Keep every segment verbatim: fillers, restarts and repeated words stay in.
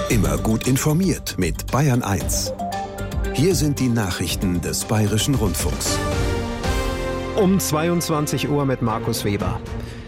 Immer gut informiert mit Bayern eins. Hier sind die Nachrichten des Bayerischen Rundfunks. Um zweiundzwanzig Uhr mit Markus Weber.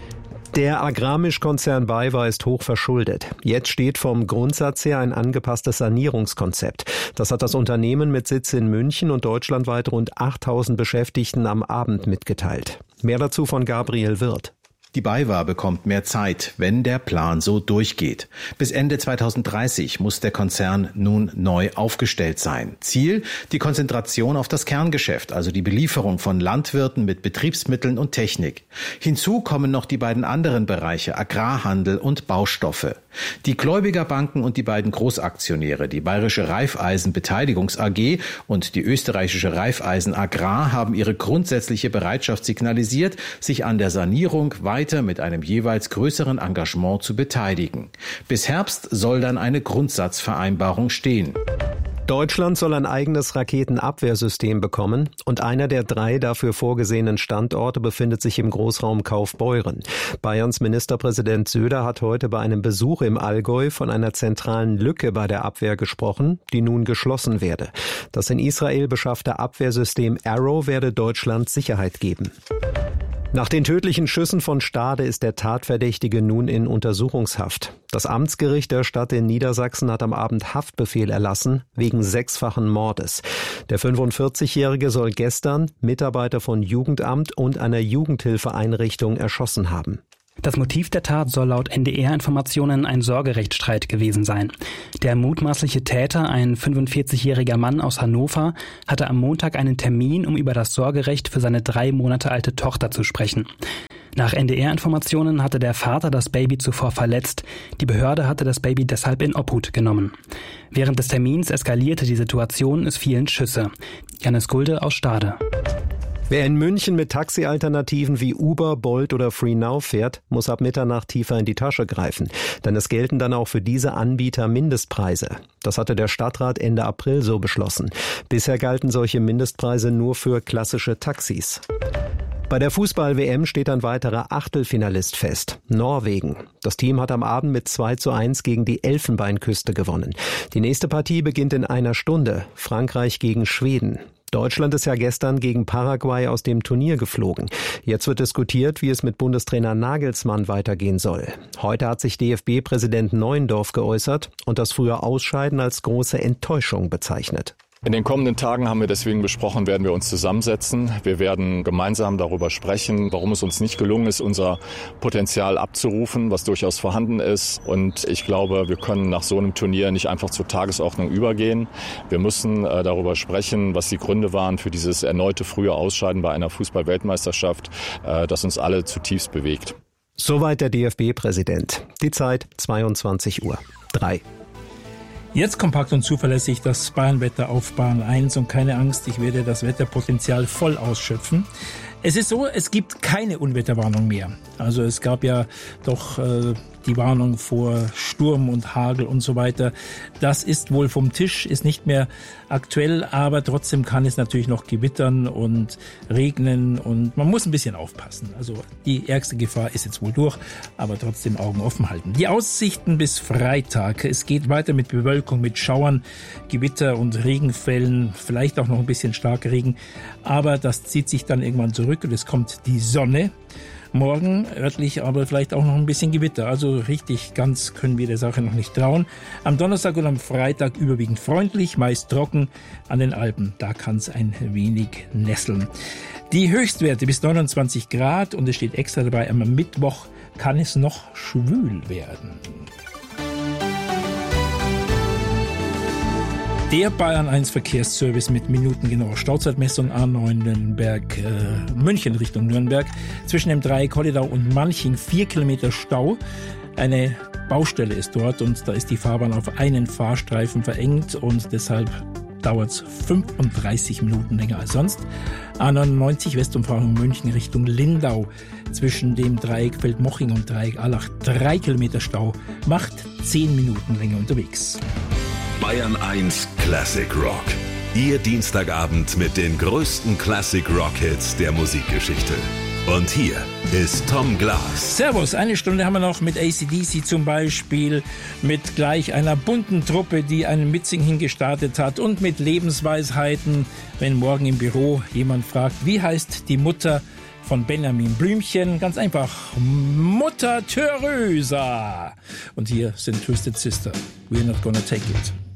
Der Agrarmischkonzern BayWa ist hoch verschuldet. Jetzt steht vom Grundsatz her ein angepasstes Sanierungskonzept. Das hat das Unternehmen mit Sitz in München und deutschlandweit rund achttausend Beschäftigten am Abend mitgeteilt. Mehr dazu von Gabriel Wirth. Die BayWa bekommt mehr Zeit, wenn der Plan so durchgeht. Bis Ende zweitausenddreißig muss der Konzern nun neu aufgestellt sein. Ziel: die Konzentration auf das Kerngeschäft, also die Belieferung von Landwirten mit Betriebsmitteln und Technik. Hinzu kommen noch die beiden anderen Bereiche Agrarhandel und Baustoffe. Die Gläubigerbanken und die beiden Großaktionäre, die Bayerische Raiffeisen Beteiligungs A G und die österreichische Raiffeisen Agrar, haben ihre grundsätzliche Bereitschaft signalisiert, sich an der Sanierung weiter mit einem jeweils größeren Engagement zu beteiligen. Bis Herbst soll dann eine Grundsatzvereinbarung stehen. Deutschland soll ein eigenes Raketenabwehrsystem bekommen und einer der drei dafür vorgesehenen Standorte befindet sich im Großraum Kaufbeuren. Bayerns Ministerpräsident Söder hat heute bei einem Besuch im Allgäu von einer zentralen Lücke bei der Abwehr gesprochen, die nun geschlossen werde. Das in Israel beschaffte Abwehrsystem Arrow werde Deutschland Sicherheit geben. Nach den tödlichen Schüssen von Stade ist der Tatverdächtige nun in Untersuchungshaft. Das Amtsgericht der Stadt in Niedersachsen hat am Abend Haftbefehl erlassen, wegen sechsfachen Mordes. Der fünfundvierzigjährige soll gestern Mitarbeiter von Jugendamt und einer Jugendhilfeeinrichtung erschossen haben. Das Motiv der Tat soll laut N D R-Informationen ein Sorgerechtsstreit gewesen sein. Der mutmaßliche Täter, ein fünfundvierzigjähriger Mann aus Hannover, hatte am Montag einen Termin, um über das Sorgerecht für seine drei Monate alte Tochter zu sprechen. Nach N D R-Informationen hatte der Vater das Baby zuvor verletzt. Die Behörde hatte das Baby deshalb in Obhut genommen. Während des Termins eskalierte die Situation, es fielen Schüsse. Janis Gulde aus Stade. Wer in München mit Taxi-Alternativen wie Uber, Bolt oder FreeNow fährt, muss ab Mitternacht tiefer in die Tasche greifen. Denn es gelten dann auch für diese Anbieter Mindestpreise. Das hatte der Stadtrat Ende April so beschlossen. Bisher galten solche Mindestpreise nur für klassische Taxis. Bei der Fußball-W M steht ein weiterer Achtelfinalist fest, Norwegen. Das Team hat am Abend mit zwei zu eins gegen die Elfenbeinküste gewonnen. Die nächste Partie beginnt in einer Stunde, Frankreich gegen Schweden. Deutschland ist ja gestern gegen Paraguay aus dem Turnier geflogen. Jetzt wird diskutiert, wie es mit Bundestrainer Nagelsmann weitergehen soll. Heute hat sich D F B-Präsident Neuendorf geäußert und das frühe Ausscheiden als große Enttäuschung bezeichnet. In den kommenden Tagen haben wir deswegen besprochen, werden wir uns zusammensetzen. Wir werden gemeinsam darüber sprechen, warum es uns nicht gelungen ist, unser Potenzial abzurufen, was durchaus vorhanden ist. Und ich glaube, wir können nach so einem Turnier nicht einfach zur Tagesordnung übergehen. Wir müssen äh, darüber sprechen, was die Gründe waren für dieses erneute frühe Ausscheiden bei einer Fußball-Weltmeisterschaft, äh, das uns alle zutiefst bewegt. Soweit der D F B-Präsident. Die Zeit zweiundzwanzig Uhr drei. Jetzt kompakt und zuverlässig das Bayernwetter auf Bayern eins und keine Angst, ich werde das Wetterpotenzial voll ausschöpfen. Es ist so, es gibt keine Unwetterwarnung mehr. Also es gab ja doch äh, die Warnung vor Sturm und Hagel und so weiter. Das ist wohl vom Tisch, ist nicht mehr aktuell, aber trotzdem kann es natürlich noch gewittern und regnen und man muss ein bisschen aufpassen. Also die ärgste Gefahr ist jetzt wohl durch, aber trotzdem Augen offen halten. Die Aussichten bis Freitag. Es geht weiter mit Bewölkung, mit Schauern, Gewitter und Regenfällen, vielleicht auch noch ein bisschen starker Regen, aber das zieht sich dann irgendwann zurück und es kommt die Sonne. Morgen örtlich aber vielleicht auch noch ein bisschen Gewitter. Also richtig ganz können wir der Sache noch nicht trauen. Am Donnerstag und am Freitag überwiegend freundlich, meist trocken. An den Alpen, da kann es ein wenig nesseln. Die Höchstwerte bis neunundzwanzig Grad und es steht extra dabei, am Mittwoch kann es noch schwül werden. Der Bayern eins Verkehrsservice mit minutengenauer Stauzeitmessung A neun Nürnberg, äh, München Richtung Nürnberg. Zwischen dem Dreieck Holledau und Manching vier Kilometer Stau. Eine Baustelle ist dort und da ist die Fahrbahn auf einen Fahrstreifen verengt und deshalb dauert es fünfunddreißig Minuten länger als sonst. A neunundneunzig Westumfahrung München Richtung Lindau. Zwischen dem Dreieck Feldmoching und Dreieck Allach drei Kilometer Stau. Macht zehn Minuten länger unterwegs. Bayern eins Classic Rock. Ihr Dienstagabend mit den größten Classic Rock Hits der Musikgeschichte. Und hier ist Tom Glas. Servus, eine Stunde haben wir noch mit A C D C zum Beispiel, mit gleich einer bunten Truppe, die einen Mitsingen gestartet hat und mit Lebensweisheiten, wenn morgen im Büro jemand fragt, wie heißt die Mutter von Benjamin Blümchen? Ganz einfach, Mutter Teresa. Und hier sind Twisted Sister. We're not gonna take it.